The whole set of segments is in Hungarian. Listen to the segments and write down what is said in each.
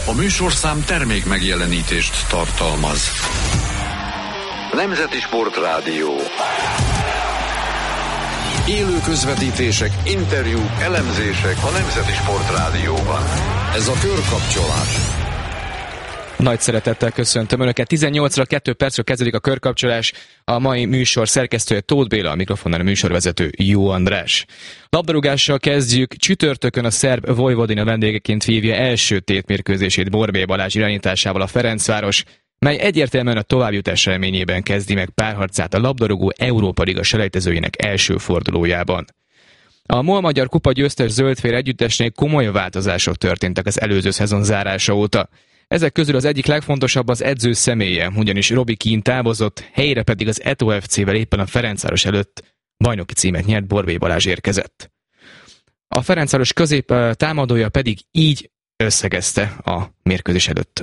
A műsorszám termék megjelenítést tartalmaz. Nemzeti Sportrádió. Élő közvetítések, interjúk, elemzések a Nemzeti Sportrádióban. Ez a Körkapcsolás. Nagy szeretettel köszöntöm Önöket. 18-ra 2 percre kezdődik a Körkapcsolás. A mai műsor szerkesztője Tóth Béla, a mikrofonnál a műsorvezető Jó András. Labdarúgással kezdjük. Csütörtökön a szerb Vojvodina vendégeként vívja első tétmérkőzését Borbély Balázs irányításával a Ferencváros, mely egyértelműen a továbbjutás reményében kezdi meg párharcát a labdarúgó Európa Liga selejtezőjének első fordulójában. A MOL Magyar Kupa győztes zöldfér együttesnél komoly változások történtek az előző szezon zárása óta. Ezek közül az egyik legfontosabb az edző személye, ugyanis Robi Kín távozott, helyére pedig az Eto FC-vel éppen a Ferencváros előtt bajnoki címet nyert Borbély Balázs érkezett. A Ferencváros közép támadója pedig így összegezte a mérkőzés előtt.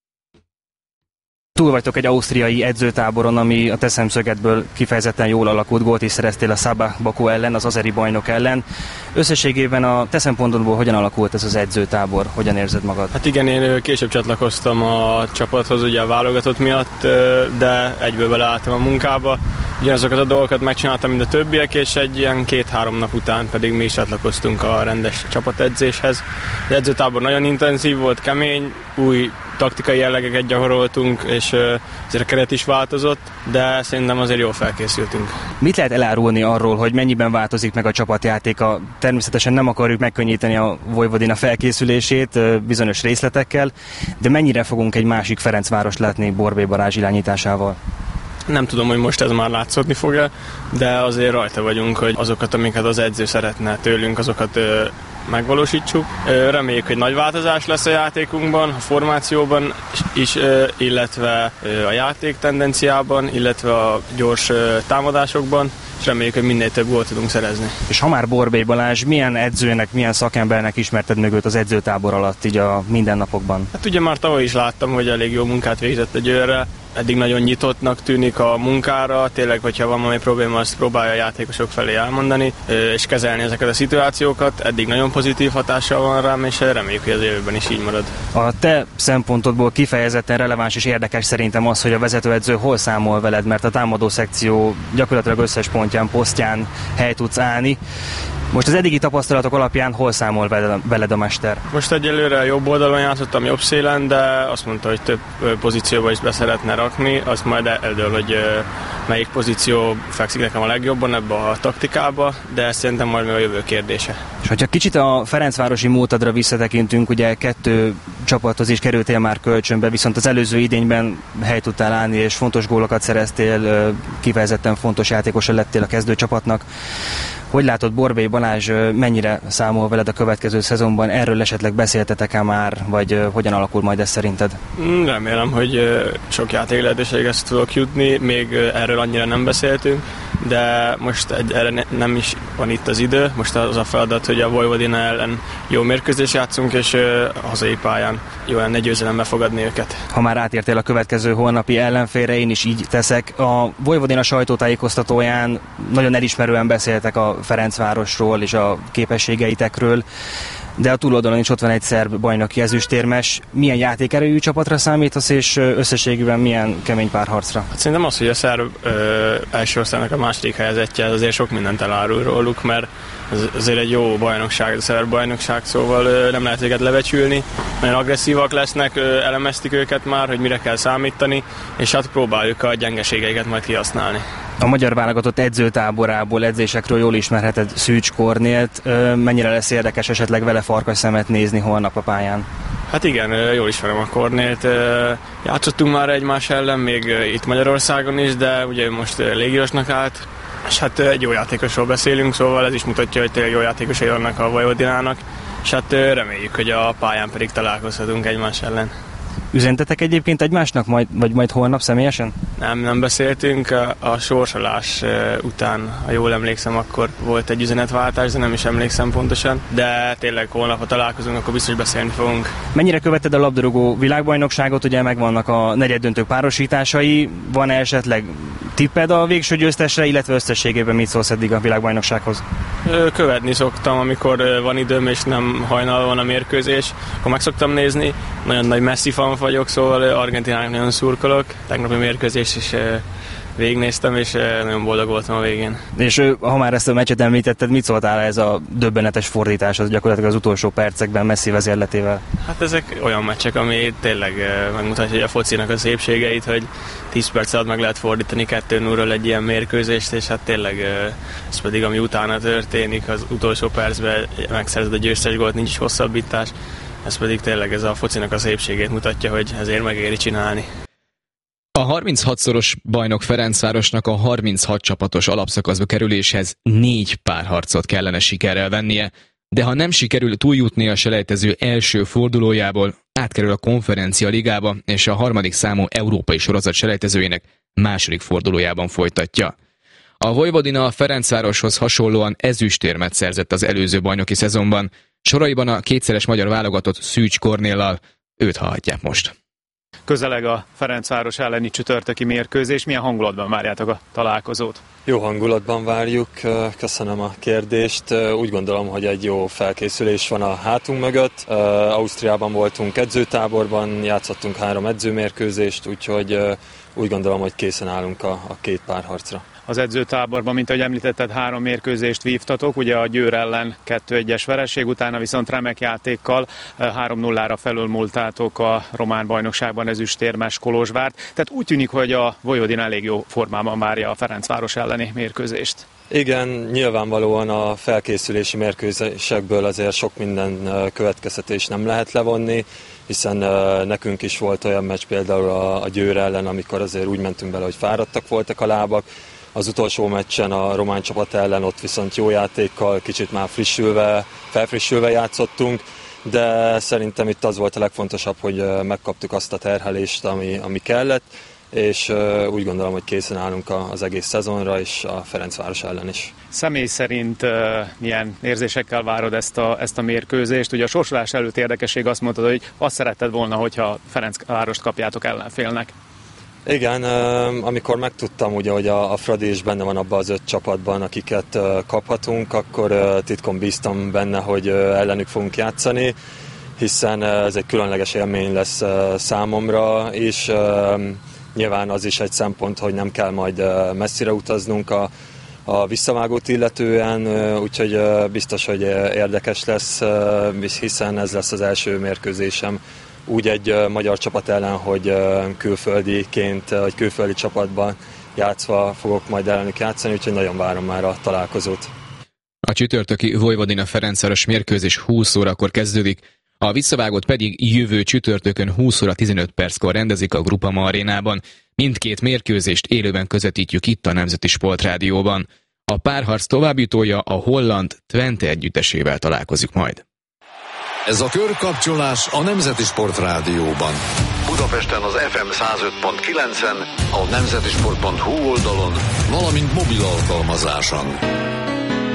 Túl vagytok egy ausztriai edzőtáboron, ami a te szemszögedből kifejezetten jól alakult, gólt is szereztél a Sabah Baku ellen, az azeri bajnok ellen. Összességében a te szempontodból hogyan alakult ez az edzőtábor? Hogyan érzed magad? Hát igen, én később csatlakoztam a csapathoz, ugye a válogatott miatt, de egyből beleálltam a munkába. Ugyanazokat a dolgokat megcsináltam, mint a többiek, és egy ilyen 2-3 nap után pedig mi is csatlakoztunk a rendes csapatedzéshez. Az edzőtábor nagyon intenzív volt, kemény, új taktikai jellegeket gyakoroltunk, és azért a keret is változott, de szerintem azért jól felkészültünk. Mit lehet elárulni arról, hogy mennyiben változik meg a csapatjátéka? Természetesen nem akarjuk megkönnyíteni a Vojvodina felkészülését bizonyos részletekkel, de mennyire fogunk egy másik Ferencvárost látni Borbély Balázs irányításával? Nem tudom, hogy most ez már látszódni fog-e, de azért rajta vagyunk, hogy azokat, amiket az edző szeretne tőlünk, azokat megvalósítsuk. Reméljük, hogy nagy változás lesz a játékunkban, a formációban is, illetve a játék tendenciában, illetve a gyors támadásokban, és reméljük, hogy minél több gólt tudunk szerezni. És ha már Borbély Balázs, milyen edzőnek, milyen szakembernek ismerted meg őt az edzőtábor alatt, így a mindennapokban? Hát ugye már tavaly is láttam, hogy elég jó munkát végzett egy őrre. Eddig nagyon nyitottnak tűnik a munkára, tényleg, hogyha van valami probléma, azt próbálja a játékosok felé elmondani, és kezelni ezeket a szituációkat. Eddig nagyon pozitív hatással van rám, és reméljük, hogy az jövőben is így marad. A te szempontodból kifejezetten releváns és érdekes szerintem az, hogy a vezetőedző hol számol veled, mert a támadó szekció gyakorlatilag összes pontján, posztján hely tudsz állni. Most az eddigi tapasztalatok alapján hol számol veled a mester? Most egyelőre jobb oldalon játszottam, jobb szélen, de azt mondta, hogy több pozícióba is be szeretne rakni, azt majd eldől, hogy melyik pozíció fekszik nekem a legjobban ebbe a taktikába, de szerintem majd még a jövő kérdése. És hogyha kicsit a ferencvárosi múltadra visszatekintünk, ugye 2 csapathoz is kerültél már kölcsönbe, viszont az előző idényben hely tudtál állni, és fontos gólokat szereztél, kifejezetten fontos játékosa lettél a kezdőcsapatnak. Hogy látod, Borbély Balázs mennyire számol veled a következő szezonban? Erről esetleg beszéltetek-e már, vagy hogyan alakul majd ez szerinted? Remélem, hogy sok játéklehetőséghez tudok jutni, még erről annyira nem beszéltünk, de most erre nem is van itt az idő. Most az a feladat, hogy a Vojvodina ellen jó mérkőzést játszunk, és hazai pályán jó lenne győzelemmel fogadni őket. Ha már átértél a következő holnapi ellenfélre, én is így teszek. A Vojvodina sajtótájékoztatóján nagyon elismerően beszéltek a Ferencvárosról és a képességeitekről, de a túloldalon is ott van egy szerb bajnoki ezüstérmes. Milyen játékerejű csapatra számítasz, és összességében milyen kemény párharcra? Hát szerintem az, hogy a szerb első osztálynak a második helyezettje, az azért sok mindent elárul róluk, mert ez azért egy jó bajnokság, a szerb bajnokság, szóval nem lehet őket lebecsülni. Nagyon agresszívak lesznek, elemeztik őket már, hogy mire kell számítani, és hát próbáljuk a gyengeségeiket majd kihasználni. A magyar válogatott edzőtáborából, edzésekről jól ismerheted Szűcs Kornélt. Mennyire lesz érdekes esetleg vele farkasszemet nézni holnap a pályán? Hát igen, jól ismerem a Kornélt. Játszottunk már egymás ellen, még itt Magyarországon is, de ugye most légirosnak állt. És hát egy jó játékosról beszélünk, szóval ez is mutatja, hogy tényleg jó játékosai vannak a Vojvodinának. És hát reméljük, hogy a pályán pedig találkozhatunk egymás ellen. Üzentetek egyébként egymásnak majd holnap személyesen? Nem beszéltünk. A sorsolás után, ha jól emlékszem, akkor volt egy üzenetváltás, de nem is emlékszem pontosan. De tényleg holnap, ha találkozunk, akkor biztos beszélni fogunk. Mennyire követed a labdarúgó világbajnokságot? Ugye megvannak a negyeddöntők párosításai. Van-e esetleg tipped a végső győztesre, illetve összességében mit szólsz eddig a világbajnoksághoz? Követni szoktam, amikor van időm és nem hajnal van a mérkőzés, akkor meg szoktam nézni. Nagyon nagy Messi fan vagyok, szóval Argentinának nagyon szurkolok. Tegnapi mérkőzés is végignéztem, és nagyon boldog voltam a végén. És ha már ezt a meccset említetted, mit szóltál ez a döbbenetes fordításhoz gyakorlatilag az utolsó percekben Messi vezérletével? Hát ezek olyan meccsek, ami tényleg megmutatja, hogy a focinak a szépségeit, hogy 10 perc alatt meg lehet fordítani 2-0-ról egy ilyen mérkőzést, és hát tényleg ez pedig, ami utána történik, az utolsó percben megszerzed a győztes gólt, nincs is hosszabbítás, ez pedig tényleg ez a focinak a szépségét mutatja, hogy ezért megéri csinálni. A 36-szoros bajnok Ferencvárosnak a 36 csapatos alapszakaszba kerüléshez 4 párharcot kellene sikerrel vennie, de ha nem sikerül túljutni a selejtező első fordulójából, átkerül a Konferencia Ligába, és a harmadik számú európai sorozat selejtezőjének második fordulójában folytatja. A Vojvodina a Ferencvároshoz hasonlóan ezüstérmet szerzett az előző bajnoki szezonban, soraiban a kétszeres magyar válogatott Szűcs Kornéllal, őt hallhatják most. Közeleg a Ferencváros elleni csütörtöki mérkőzés. Milyen hangulatban várjátok a találkozót? Jó hangulatban várjuk, köszönöm a kérdést. Úgy gondolom, hogy egy jó felkészülés van a hátunk mögött. Ausztriában voltunk edzőtáborban, játszottunk 3 edzőmérkőzést, úgyhogy úgy gondolom, hogy készen állunk a 2 párharcra. Az edzőtáborban, mint ahogy említetted, 3 mérkőzést vívtatok, ugye a Győr ellen 2-1-es vereség, utána viszont remek játékkal 3-0-ra felülmúltátok a román bajnokságban ezüstérmes Kolozsvárt. Tehát úgy tűnik, hogy a Vojvodina elég jó formában várja a Ferencváros elleni mérkőzést. Igen, nyilvánvalóan a felkészülési mérkőzésekből azért sok minden következtetés nem lehet levonni, hiszen nekünk is volt olyan meccs például a Győr ellen, amikor azért úgy mentünk bele, hogy fáradtak voltak a lábak. Az utolsó meccsen a román csapat ellen ott viszont jó játékkal, kicsit már felfrissülve játszottunk, de szerintem itt az volt a legfontosabb, hogy megkaptuk azt a terhelést, ami kellett, és úgy gondolom, hogy készen állunk az egész szezonra, és a Ferencváros ellen is. Személy szerint milyen érzésekkel várod ezt a mérkőzést? Ugye a sorsolás előtt érdekesség azt mondtad, hogy azt szeretted volna, hogyha Ferencvárost kapjátok ellenfélnek. Igen, amikor megtudtam, ugye, hogy a Fradi is benne van abban az 5 csapatban, akiket kaphatunk, akkor titkon bíztam benne, hogy ellenük fogunk játszani, hiszen ez egy különleges élmény lesz számomra, és nyilván az is egy szempont, hogy nem kell majd messzire utaznunk a visszavágót illetően, úgyhogy biztos, hogy érdekes lesz, hiszen ez lesz az első mérkőzésem úgy egy magyar csapat ellen, hogy külföldiként, vagy külföldi csapatban játszva fogok majd ellenük játszani, úgyhogy nagyon várom már a találkozót. A csütörtöki Vojvodina Ferencváros mérkőzés 20 órakor kezdődik, a visszavágót pedig jövő csütörtökön 20 óra 15 perckor rendezik a Groupama arénában. Mindkét mérkőzést élőben közvetítjük itt a Nemzeti Sportrádióban. A párharc továbbjutója a holland Twente együttesével találkozik majd. Ez a körkapcsolás a Nemzeti Sportrádióban. Budapesten az FM 105.9-en, a nemzetisport.hu oldalon, valamint mobil alkalmazáson.